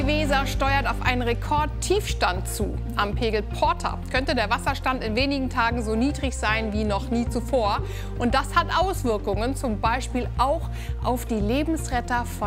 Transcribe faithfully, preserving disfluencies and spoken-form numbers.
Die Weser steuert auf einen Rekordtiefstand zu. Am Pegel Porta könnte der Wasserstand in wenigen Tagen so niedrig sein wie noch nie zuvor. Und das hat Auswirkungen, zum Beispiel auch auf die Lebensretter von